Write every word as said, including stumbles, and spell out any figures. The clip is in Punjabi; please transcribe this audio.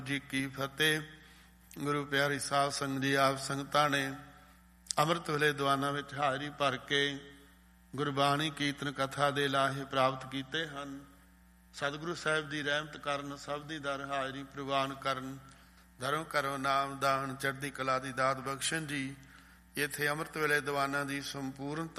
ਜੀ ਕੀ ਫਤਿਹ। ਗੁਰੂ ਪਿਆਰੀ ਸਾਧ ਸੰਗਤ ਜੀ, ਆਪ ਸੰਗਤਾਂ ਨੇ ਅੰਮ੍ਰਿਤ ਵੇਲੇ ਦੀਵਾਨਾਂ ਵਿੱਚ ਹਾਜ਼ਰੀ ਭਰ ਕੇ ਗੁਰਬਾਣੀ ਕੀਰਤਨ ਕਥਾ ਦੇ ਲਾਹੇ ਪ੍ਰਾਪਤ ਕੀਤੇ ਹਨ। ਸਤਿਗੁਰੂ ਸਾਹਿਬ ਦੀ ਰਹਿਮਤ ਕਰਨ, ਸਭ ਦੀ ਦਰ ਹਾਜ਼ਰੀ ਪ੍ਰਵਾਨ ਕਰਨ, ਧਰਮ ਕਰੋ ਨਾਮ ਦਾਨ, ਚੜ੍ਹਦੀ ਕਲਾ ਦੀ ਦਾਤ ਬਖਸ਼ਣ ਜੀ। ਇੱਥੇ ਅੰਮ੍ਰਿਤ ਵੇਲੇ ਦੀਵਾਨਾਂ ਦੀ ਸੰਪੂਰਨ